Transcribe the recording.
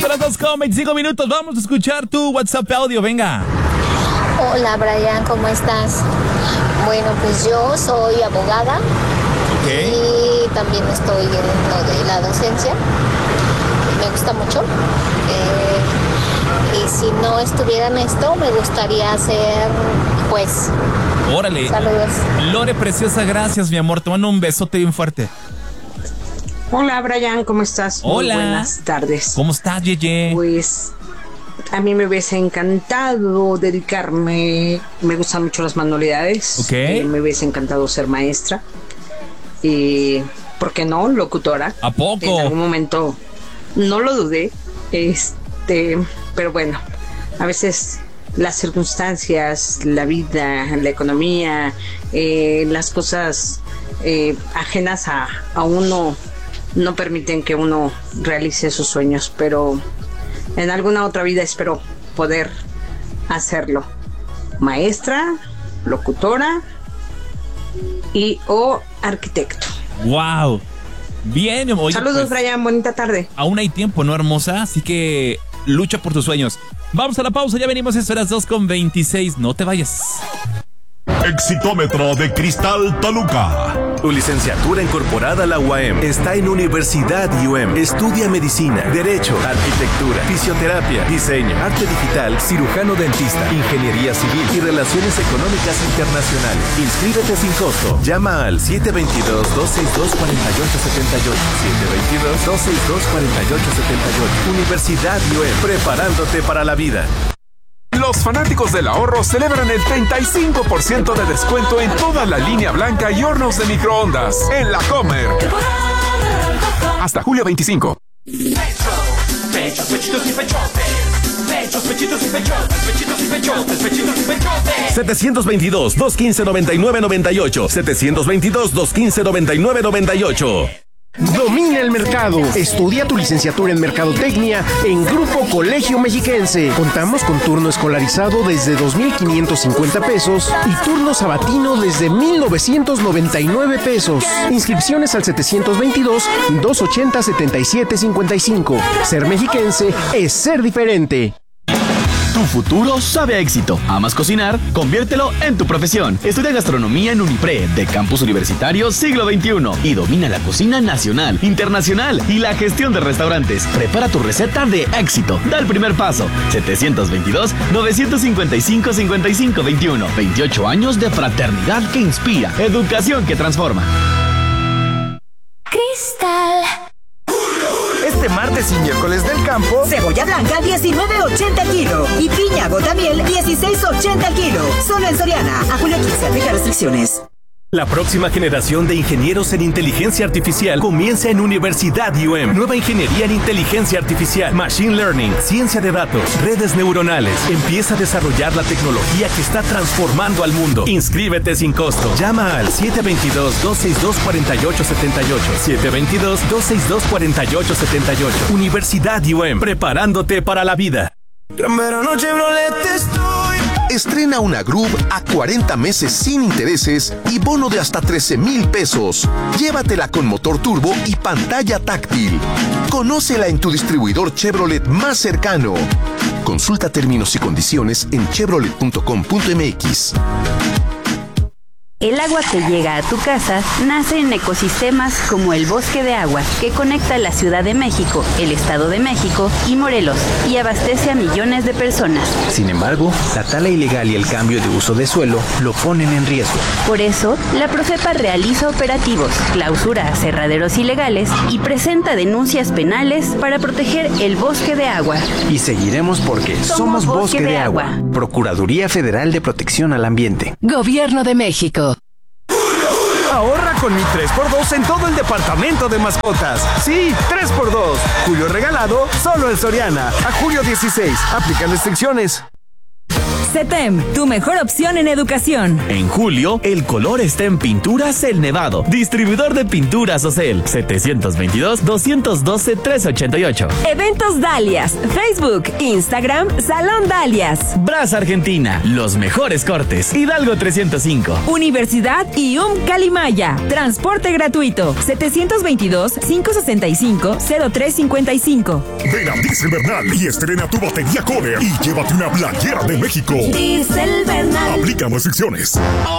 Son las 2:25. Vamos a escuchar tu WhatsApp audio, venga. Hola Brian, ¿cómo estás? Bueno, pues yo soy abogada. Y también estoy en lo de la docencia. Me gusta mucho. Y si no estuviera en esto, me gustaría ser juez. Órale. Saludos. Lore, preciosa, gracias, mi amor. Te mando un besote bien fuerte. Hola Brian, ¿cómo estás? Hola. Muy buenas tardes. ¿Cómo estás, Yeye? Pues a mí me hubiese encantado dedicarme, me gustan mucho las manualidades. Ok. Me hubiese encantado ser maestra. Y, ¿por qué no? Locutora. ¿A poco? En algún momento no lo dudé. Pero bueno, a veces las circunstancias, la vida, la economía, las cosas ajenas a uno no permiten que uno realice sus sueños, pero en alguna otra vida espero poder hacerlo. Maestra, locutora o arquitecto. ¡Wow! Bien, oye, saludos, pues, Brian, bonita tarde. aún hay tiempo, ¿no, hermosa? Así que lucha por tus sueños. Vamos a la pausa, ya venimos, eso las 2:26. No te vayas. Exitómetro de Cristal Toluca. Tu licenciatura incorporada a la UAM está en Universidad UAM. Estudia medicina, derecho, arquitectura, fisioterapia, diseño, arte digital, cirujano dentista, ingeniería civil y relaciones económicas internacionales. Inscríbete sin costo. Llama al 722-262-4878. 722-262-4878. Universidad UAM. Preparándote para la vida. Los fanáticos del ahorro celebran el 35% de descuento en toda la línea blanca y hornos de microondas en La Comer. Hasta julio 25. Pechos, pechitos y pechotes. Pechos, pechitos y pechotes. Pechitos y pechotes. Pechitos y pechotes. 722-215-9998. 722-215-9998. Domina el mercado. Estudia tu licenciatura en Mercadotecnia en Grupo Colegio Mexiquense. Contamos con turno escolarizado desde 2,550 pesos y turno sabatino desde 1,999 pesos. Inscripciones al 722-280-7755. Ser mexiquense es ser diferente. Tu futuro sabe a éxito. ¿Amas cocinar? Conviértelo en tu profesión. Estudia gastronomía en Unipre, de Campus Universitario Siglo XXI. Y domina la cocina nacional, internacional y la gestión de restaurantes. Prepara tu receta de éxito. Da el primer paso. 722-955-5521. 28 años de fraternidad que inspira. Educación que transforma. Cristal. Este martes y miércoles del campo, cebolla blanca 19.80 kilo y piña gotamiel 16.80 kilo. Solo en Soriana. A julio 15, aplica restricciones. La próxima generación de ingenieros en inteligencia artificial comienza en Universidad UAM. Nueva ingeniería en inteligencia artificial, machine learning, ciencia de datos, redes neuronales. Empieza a desarrollar la tecnología que está transformando al mundo. Inscríbete sin costo. Llama al 722-262-4878. 722-262-4878. Universidad UAM. Preparándote para la vida. Gran verano Chevrolet estoy. Estrena una Groove a 40 meses sin intereses y bono de hasta 13,000 pesos. Llévatela con motor turbo y pantalla táctil. Conócela en tu distribuidor Chevrolet más cercano. Consulta términos y condiciones en chevrolet.com.mx. El agua que llega a tu casa nace en ecosistemas como el Bosque de Agua, que conecta la Ciudad de México, el Estado de México y Morelos, y abastece a millones de personas. Sin embargo, la tala ilegal y el cambio de uso de suelo lo ponen en riesgo. Por eso, la Profepa realiza operativos, clausura aserraderos ilegales y presenta denuncias penales para proteger el Bosque de Agua. Y seguiremos porque somos Bosque de Agua. Procuraduría Federal de Protección al Ambiente. Gobierno de México. Ahorra con mi 3x2 en todo el departamento de mascotas. Sí, 3x2. Julio regalado solo en Soriana. A julio 16. Aplican restricciones. CETEM, tu mejor opción en educación. En julio, el color está en Pinturas El Nevado. Distribuidor de pinturas Ocel. 722-212-388. Eventos Dalias. Facebook, Instagram, Salón Dalias. Brasa Argentina. Los mejores cortes. Hidalgo 305. Universidad IUM Calimaya. Transporte gratuito. 722-565-0355. Ven a Diesel Bernal y estrena tu batería Kohler y llévate una playera de México. Diesel Bernal. Aplican restricciones.